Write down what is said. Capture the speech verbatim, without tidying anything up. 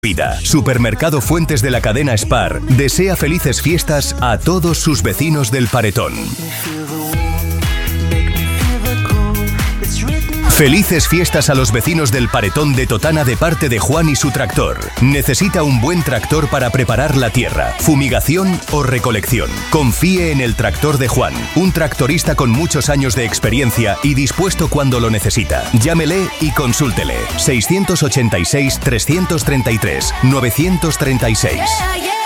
Vida. Supermercado Fuentes de la cadena Spar desea felices fiestas a todos sus vecinos del Paretón. Felices fiestas a los vecinos del Paretón de Totana de parte de Juan y su tractor. Necesita un buen tractor para preparar la tierra, fumigación o recolección. Confíe en el tractor de Juan, un tractorista con muchos años de experiencia y dispuesto cuando lo necesita. Llámele y consúltele. seiscientos ochenta y seis, trescientos treinta y tres, novecientos treinta y seis.